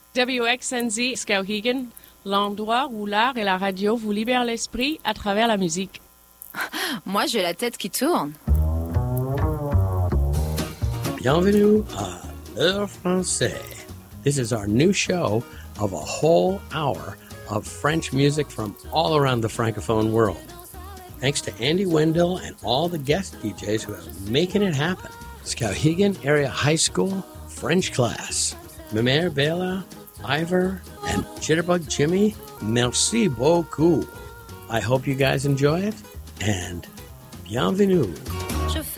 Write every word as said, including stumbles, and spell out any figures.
W X N Z Skowhegan, l'endroit où l'art et la radio vous libèrent l'esprit à travers la musique. Moi, j'ai la tête qui tourne. Bienvenue à L'Heure Français. This is our new show of a whole hour of French music from all around the Francophone world. Thanks to Andy Wendell and all the guest D Js who are making it happen. Skowhegan Area High School French class. Mimere Bela, Ivor, and Jitterbug Jimmy, merci beaucoup. I hope you guys enjoy it, and bienvenue.